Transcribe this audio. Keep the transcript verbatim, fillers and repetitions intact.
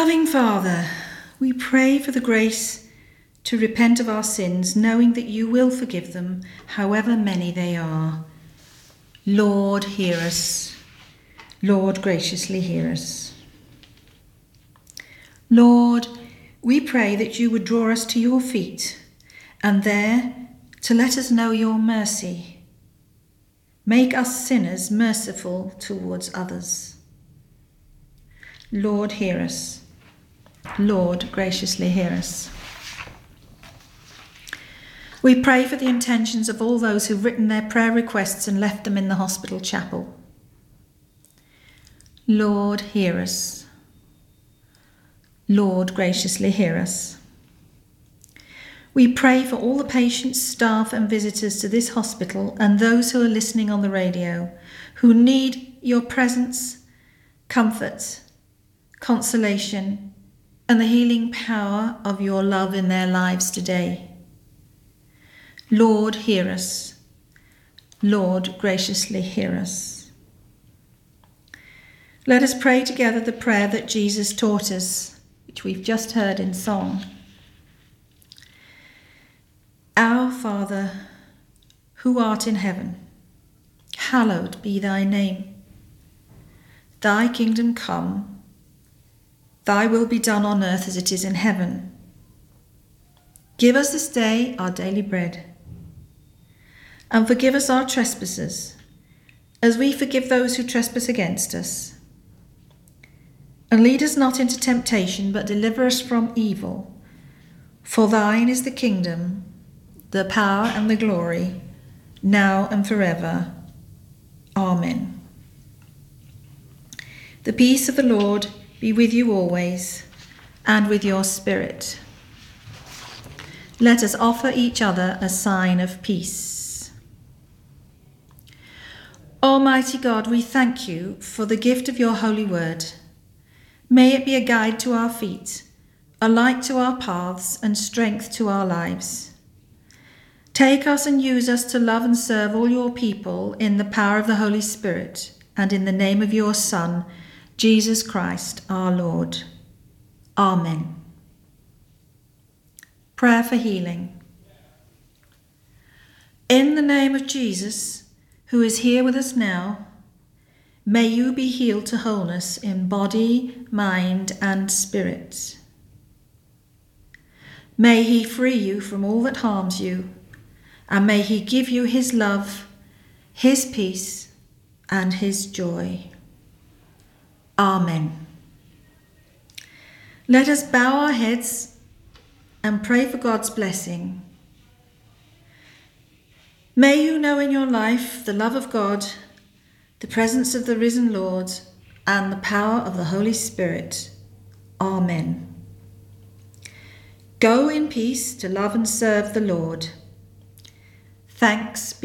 Loving Father, we pray for the grace to repent of our sins, knowing that you will forgive them, however many they are. Lord, hear us. Lord, graciously hear us. Lord, we pray that you would draw us to your feet, and there to let us know your mercy. Make us sinners merciful towards others. Lord, hear us. Lord, graciously hear us. We pray for the intentions of all those who've written their prayer requests and left them in the hospital chapel. Lord, hear us. Lord, graciously hear us. We pray for all the patients, staff and visitors to this hospital and those who are listening on the radio, who need your presence, comfort, consolation, and the healing power of your love in their lives today. Lord, hear us. Lord, graciously hear us. Let us pray together the prayer that Jesus taught us, which we've just heard in song. Our Father, who art in heaven, hallowed be thy name. Thy kingdom come, thy will be done on earth as it is in heaven. Give us this day our daily bread, and forgive us our trespasses, as we forgive those who trespass against us. And lead us not into temptation, but deliver us from evil. For thine is the kingdom, the power and the glory, now and forever. Amen. The peace of the Lord be with you always, and with your spirit. Let us offer each other a sign of peace. Almighty God, we thank you for the gift of your holy word. May it be a guide to our feet, a light to our paths, and strength to our lives. Take us and use us to love and serve all your people in the power of the Holy Spirit, and in the name of your Son, Jesus Christ, our Lord. Amen. Prayer for healing. In the name of Jesus, who is here with us now, may you be healed to wholeness in body, mind, and spirit. May he free you from all that harms you, and may he give you his love, his peace, and his joy. Amen. Let us bow our heads and pray for God's blessing. May you know in your life the love of God, the presence of the risen Lord, and the power of the Holy Spirit. Amen. Go in peace to love and serve the Lord. Thanks be